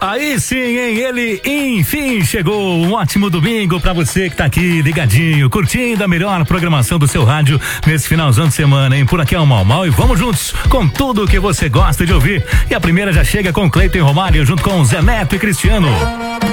Aí sim, hein? Ele enfim chegou. Um ótimo domingo pra você que tá aqui ligadinho, curtindo a melhor programação do seu rádio nesse finalzão de semana, hein? Por aqui é o Mal Mal e vamos juntos com tudo que você gosta de ouvir. E a primeira já chega com Cleiton e Romário junto com Zé Neto e Cristiano.